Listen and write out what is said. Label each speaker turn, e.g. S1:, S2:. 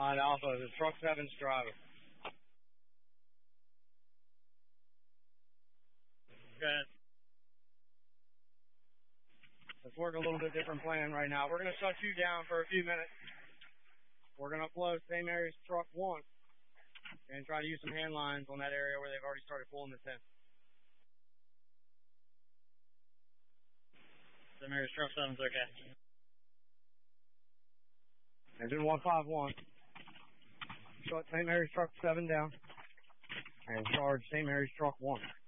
S1: Side Alpha, the truck 7's driver. Good. Let's work a little bit different plan right now. We're going to shut you down for a few minutes. We're going to upload St. Mary's truck 1 and try to use some hand lines on that area where they've already started pulling this in. St. Mary's truck 7's okay. Engine 151. Shut St. Mary's truck 7 down and charge St. Mary's truck 1.